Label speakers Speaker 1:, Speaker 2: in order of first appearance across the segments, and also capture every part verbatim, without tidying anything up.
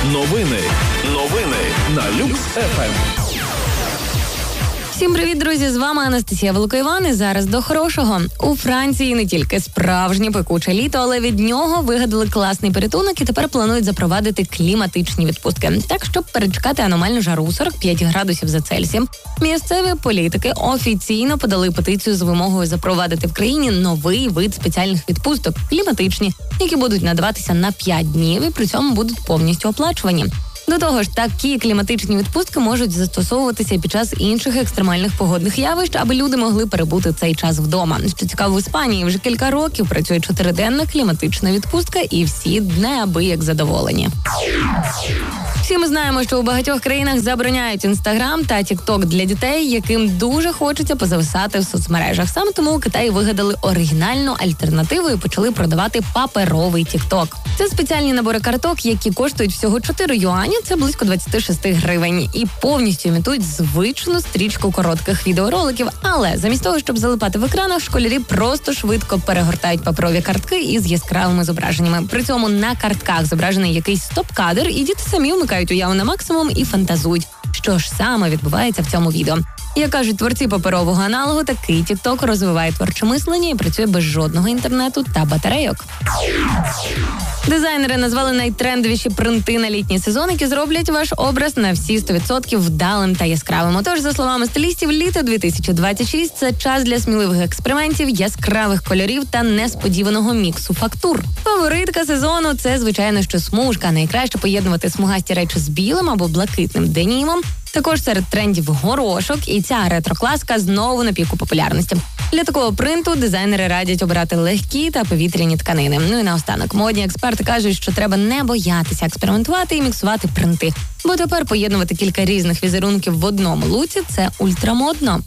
Speaker 1: Новини. Новини на Люкс еф ем.
Speaker 2: Всім привіт, друзі! З вами Анастасія Великоїван і зараз до хорошого. У Франції не тільки справжнє пекуче літо, але від нього вигадали класний порятунок і тепер планують запровадити кліматичні відпустки. Так, щоб перечекати аномальну жару сорок п'ять градусів за Цельсієм, місцеві політики офіційно подали петицію з вимогою запровадити в країні новий вид спеціальних відпусток – кліматичні, які будуть надаватися на п'ять днів і при цьому будуть повністю оплачувані. До того ж, такі кліматичні відпустки можуть застосовуватися під час інших екстремальних погодних явищ, аби люди могли перебути цей час вдома. Що цікаво, в Іспанії вже кілька років працює чотириденна кліматична відпустка і всі неабияк задоволені. Всі ми знаємо, що у багатьох країнах забороняють Інстаграм та Тік-Ток для дітей, яким дуже хочеться позависати в соцмережах. Саме тому у Китаї вигадали оригінальну альтернативу і почали продавати паперовий Тік-Ток. Це спеціальні набори карток, які коштують всього чотири юані, це близько двадцять шість гривень, і повністю імітують звичну стрічку коротких відеороликів. Але замість того, щоб залипати в екранах, школярі просто швидко перегортають паперові картки із яскравими зображеннями. При цьому на картках зображений якийсь стоп-кадр, і діти самі вмикають уяву на максимум і фантазують, що ж саме відбувається в цьому відео. Як кажуть творці паперового аналогу, такий Тік-Ток розвиває творче мислення і працює без жодного інтернету та батарейок. Дизайнери назвали найтрендовіші принти на літній сезон, які зроблять ваш образ на всі сто відсотків вдалим та яскравим. Отож, за словами стилістів, літо дві тисячі двадцять шість – це час для сміливих експериментів, яскравих кольорів та несподіваного міксу фактур. Фаворитка сезону – це, звичайно, що смужка. Найкраще поєднувати смугасті речі з білим або блакитним денімом. Також серед трендів горошок, і ця ретро-класика знову на піку популярності. Для такого принту дизайнери радять обирати легкі та повітряні тканини. Ну і наостанок, модні експерти кажуть, що треба не боятися експериментувати і міксувати принти. Бо тепер поєднувати кілька різних візерунків в одному луці – це ультрамодно.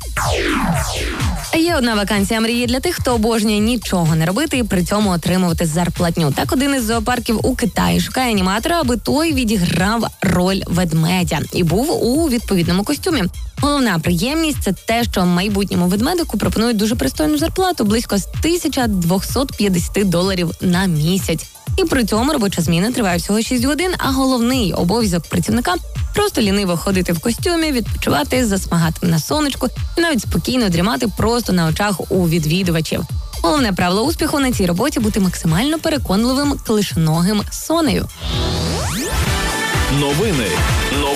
Speaker 2: Є одна вакансія мрії для тих, хто обожнює нічого не робити і при цьому отримувати зарплатню. Так, один із зоопарків у Китаї шукає аніматора, аби той відіграв роль ведмедя і був у відповідному костюмі. Головна приємність – це те, що майбутньому ведмедику пропонують дуже пристойну зарплату – близько тисяча двісті п'ятдесят доларів на місяць. І при цьому робоча зміна триває всього шість годин, а головний обов'язок працівника – просто ліниво ходити в костюмі, відпочивати, засмагати на сонечку і навіть спокійно дрімати просто на очах у відвідувачів. Головне правило успіху на цій роботі – бути максимально переконливим клишоногим сонею.
Speaker 1: Новини. Новини.